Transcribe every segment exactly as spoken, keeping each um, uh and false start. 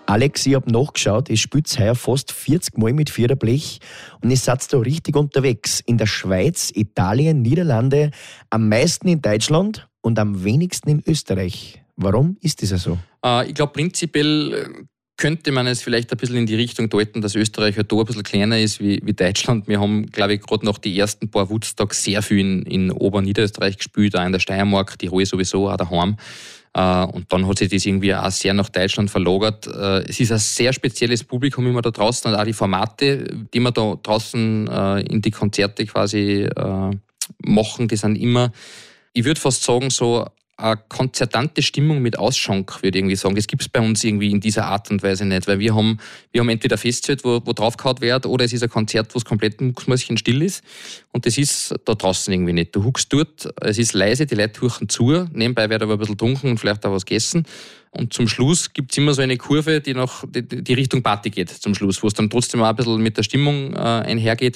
Alex, ich habe nachgeschaut, ihr spielt heuer fast vierzig Mal mit vierter Blech und ihr seid da richtig unterwegs. In der Schweiz, Italien, Niederlande, am meisten in Deutschland und am wenigsten in Österreich. Warum ist das so? Äh, ich glaube, prinzipiell könnte man es vielleicht ein bisschen in die Richtung deuten, dass Österreich halt da ein bisschen kleiner ist wie, wie Deutschland. Wir haben, glaube ich, gerade nach die ersten paar Woodstocks sehr viel in, in Oberniederösterreich gespielt, auch in der Steiermark, Tirol sowieso, auch daheim. Und dann hat sich das irgendwie auch sehr nach Deutschland verlagert. Es ist ein sehr spezielles Publikum immer da draußen und auch die Formate, die wir da draußen in die Konzerte quasi machen, die sind immer, ich würde fast sagen, so eine konzertante Stimmung mit Ausschank, würde ich irgendwie sagen. Das gibt es bei uns irgendwie in dieser Art und Weise nicht, weil wir haben, wir haben entweder ein Festzelt, wo, wo draufgehauen wird, oder es ist ein Konzert, wo es komplett mucksmäuschenstill ist. Und das ist da draußen irgendwie nicht. Du huckst dort, es ist leise, die Leute huchen zu, nebenbei wird aber ein bisschen trunken und vielleicht auch was gegessen. Und zum Schluss gibt es immer so eine Kurve, die nach die, die Richtung Party geht, zum Schluss, wo es dann trotzdem auch ein bisschen mit der Stimmung äh, einhergeht.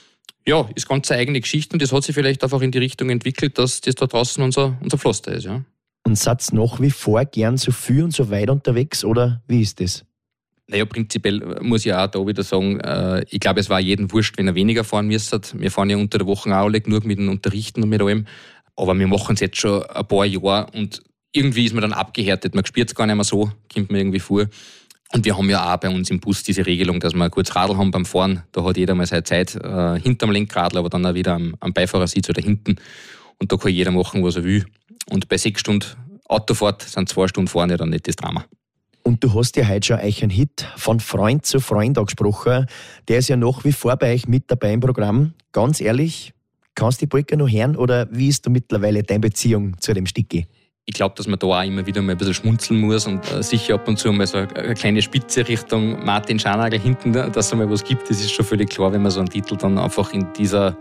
Ja, ist ganz eine eigene Geschichte und das hat sich vielleicht einfach in die Richtung entwickelt, dass das da draußen unser, unser Pflaster ist. Ja. Und seid ihr nach wie vor gern so viel und so weit unterwegs oder wie ist das? Naja, prinzipiell muss ich auch da wieder sagen, äh, ich glaube, es war jedem wurscht, wenn er weniger fahren müsste. Wir fahren ja unter der Woche auch alle genug mit dem Unterrichten und mit allem, aber wir machen es jetzt schon ein paar Jahre und irgendwie ist man dann abgehärtet. Man spürt es gar nicht mehr so, kommt mir irgendwie vor. Und wir haben ja auch bei uns im Bus diese Regelung, dass wir kurz Radl haben beim Fahren. Da hat jeder mal seine Zeit äh, hinterm Lenkradl, aber dann auch wieder am, am Beifahrersitz oder hinten. Und da kann jeder machen, was er will. Und bei sechs Stunden Autofahrt sind zwei Stunden fahren ja dann nicht das Drama. Und du hast ja heute schon euch einen Hit von Freund zu Freund angesprochen. Der ist ja nach wie vor bei euch mit dabei im Programm. Ganz ehrlich, kannst du die Polka noch hören oder wie ist da mittlerweile deine Beziehung zu dem Stücki? Ich glaube, dass man da auch immer wieder mal ein bisschen schmunzeln muss und äh, sicher ab und zu mal so eine kleine Spitze Richtung Martin Scharnagel hinten, dass es mal was gibt. Das ist schon völlig klar, wenn man so einen Titel dann einfach in dieser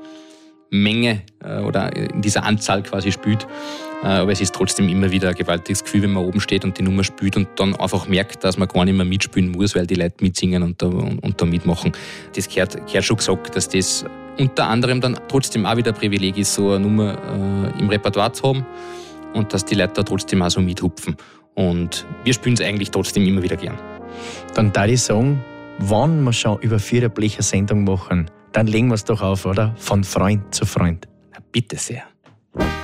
Menge äh, oder in dieser Anzahl quasi spielt. Äh, aber es ist trotzdem immer wieder ein gewaltiges Gefühl, wenn man oben steht und die Nummer spielt und dann einfach merkt, dass man gar nicht mehr mitspielen muss, weil die Leute mitsingen und da, und, und da mitmachen. Das gehört, gehört schon gesagt, dass das unter anderem dann trotzdem auch wieder ein Privileg ist, so eine Nummer äh, im Repertoire zu haben. Und dass die Leute da trotzdem auch so mithupfen. Und wir spielen es eigentlich trotzdem immer wieder gern. Dann darf ich sagen, wenn wir schon über vierer Blech eine Sendung machen, dann legen wir es doch auf, oder? Von Freund zu Freund. Na, bitte sehr.